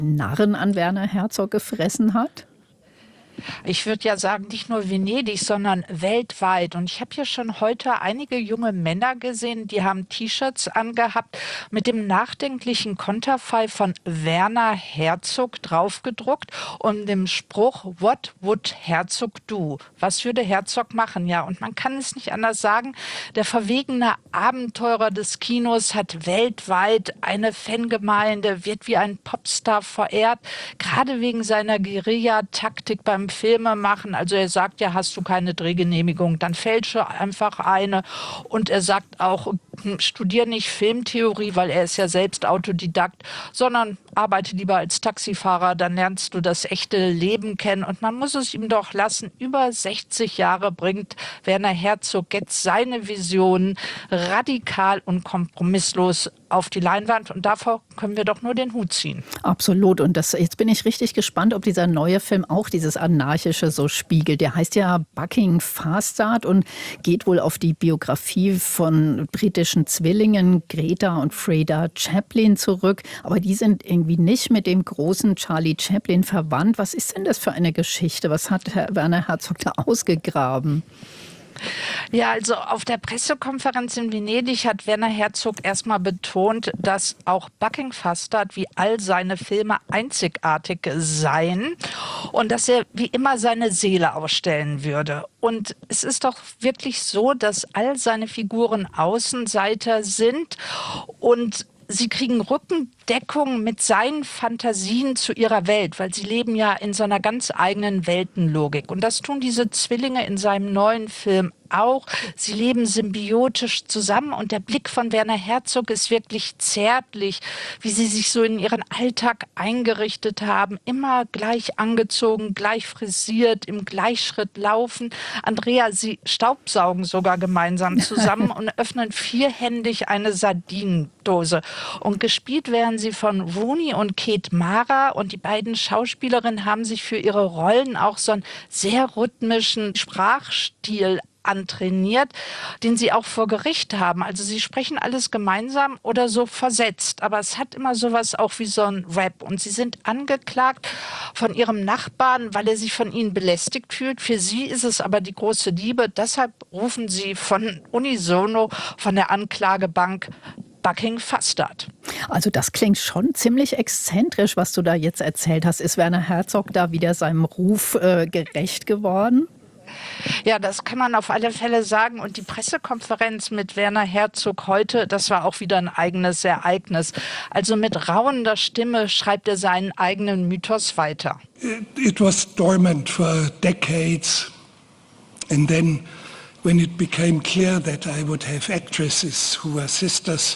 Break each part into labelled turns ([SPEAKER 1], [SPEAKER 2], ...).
[SPEAKER 1] Narren an Werner Herzog gefressen hat?
[SPEAKER 2] Ich würde ja sagen, nicht nur Venedig, sondern weltweit. Und ich habe hier schon heute einige junge Männer gesehen, die haben T-Shirts angehabt mit dem nachdenklichen Konterfei von Werner Herzog draufgedruckt und dem Spruch, What would Herzog do? Was würde Herzog machen? Ja, und man kann es nicht anders sagen. Der verwegene Abenteurer des Kinos hat weltweit eine Fangemeinde, wird wie ein Popstar verehrt, gerade wegen seiner Guerilla-Taktik beim Filme machen. Also er sagt ja, hast du keine Drehgenehmigung, dann fälsche einfach eine. Und er sagt auch, studier nicht Filmtheorie, weil er ist ja selbst Autodidakt, sondern arbeite lieber als Taxifahrer, dann lernst du das echte Leben kennen. Und man muss es ihm doch lassen, über 60 Jahre bringt Werner Herzog jetzt seine Visionen radikal und kompromisslos auf die Leinwand. Und davor können wir doch nur den Hut ziehen.
[SPEAKER 1] Absolut. Und jetzt bin ich richtig gespannt, ob dieser neue Film auch dieses Anarchische so spiegelt. Der heißt ja Bucking Fastard und geht wohl auf die Biografie von britischen Zwillingen Greta und Freda Chaplin zurück. Aber die sind irgendwie nicht mit dem großen Charlie Chaplin verwandt. Was ist denn das für eine Geschichte? Was hat Herr Werner Herzog da ausgegraben?
[SPEAKER 2] Ja, also auf der Pressekonferenz in Venedig hat Werner Herzog erstmal betont, dass auch Bucking Fastard wie all seine Filme einzigartig seien und dass er wie immer seine Seele ausstellen würde. Und es ist doch wirklich so, dass all seine Figuren Außenseiter sind und sie kriegen Rückendeckung mit seinen Fantasien zu ihrer Welt, weil sie leben ja in so einer ganz eigenen Weltenlogik. Und das tun diese Zwillinge in seinem neuen Film auch. Sie leben symbiotisch zusammen und der Blick von Werner Herzog ist wirklich zärtlich, wie sie sich so in ihren Alltag eingerichtet haben, immer gleich angezogen, gleich frisiert, im Gleichschritt laufen. Andrea, sie staubsaugen sogar gemeinsam zusammen und öffnen vierhändig eine Sardinendose. Und gespielt werden sie von Rooney und Kate Mara und die beiden Schauspielerinnen haben sich für ihre Rollen auch so einen sehr rhythmischen Sprachstil antrainiert, den sie auch vor Gericht haben. Also sie sprechen alles gemeinsam oder so versetzt, aber es hat immer sowas auch wie so ein Rap. Und sie sind angeklagt von ihrem Nachbarn, weil er sich von ihnen belästigt fühlt. Für sie ist es aber die große Liebe. Deshalb rufen sie von unisono von der Anklagebank Bucking Fastard.
[SPEAKER 1] Also das klingt schon ziemlich exzentrisch, was du da jetzt erzählt hast. Ist Werner Herzog da wieder seinem Ruf gerecht geworden?
[SPEAKER 2] Ja, das kann man auf alle Fälle sagen. Und die Pressekonferenz mit Werner Herzog heute, das war auch wieder ein eigenes Ereignis. Also mit rauender Stimme schreibt er seinen eigenen Mythos weiter.
[SPEAKER 3] It was dormant for decades. And then when it became clear that I would have actresses who were sisters,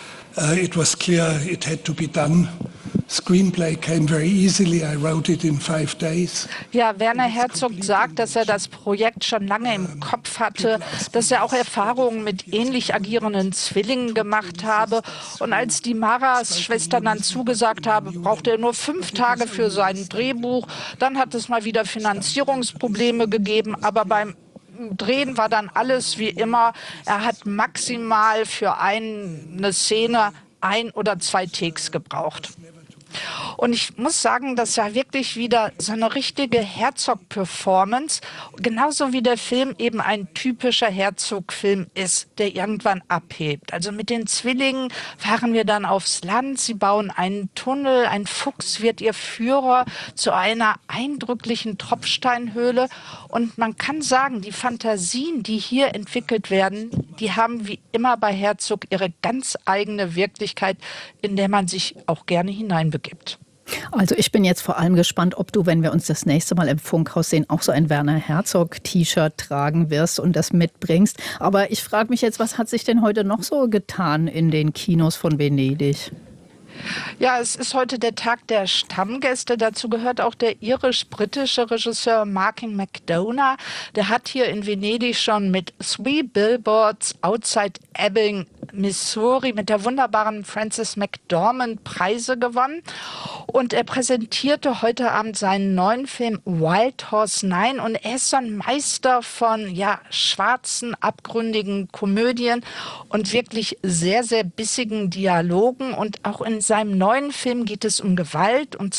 [SPEAKER 3] it was clear it had to be done. Screenplay came very easily. I wrote it in 5 days.
[SPEAKER 2] Ja, Werner Herzog sagt, dass er das Projekt schon lange im Kopf hatte, dass er auch Erfahrungen mit ähnlich agierenden Zwillingen gemacht habe. Und als die Maras Schwestern dann zugesagt haben, brauchte er nur 5 Tage für sein Drehbuch. Dann hat es mal wieder Finanzierungsprobleme gegeben, aber beim Drehen war dann alles wie immer. Er hat maximal für eine Szene 1 oder 2 Takes gebraucht. Und ich muss sagen, das war wirklich wieder so eine richtige Herzog-Performance, genauso wie der Film eben ein typischer Herzog-Film ist, der irgendwann abhebt. Also mit den Zwillingen fahren wir dann aufs Land, sie bauen einen Tunnel, ein Fuchs wird ihr Führer zu einer eindrücklichen Tropfsteinhöhle und man kann sagen, die Fantasien, die hier entwickelt werden, die haben wie immer bei Herzog ihre ganz eigene Wirklichkeit, in der man sich auch gerne hineinbegibt.
[SPEAKER 1] Also ich bin jetzt vor allem gespannt, ob du, wenn wir uns das nächste Mal im Funkhaus sehen, auch so ein Werner Herzog-T-Shirt tragen wirst und das mitbringst. Aber ich frage mich jetzt, was hat sich denn heute noch so getan in den Kinos von Venedig?
[SPEAKER 2] Ja, es ist heute der Tag der Stammgäste. Dazu gehört auch der irisch-britische Regisseur Martin McDonagh. Der hat hier in Venedig schon mit Three Billboards Outside Ebbing, Missouri, mit der wunderbaren Frances McDormand Preise gewonnen. Und er präsentierte heute Abend seinen neuen Film Wild Horse 9. Und er ist so ein Meister von schwarzen, abgründigen Komödien und wirklich sehr, sehr bissigen Dialogen. Und auch in seinem neuen Film geht es um Gewalt und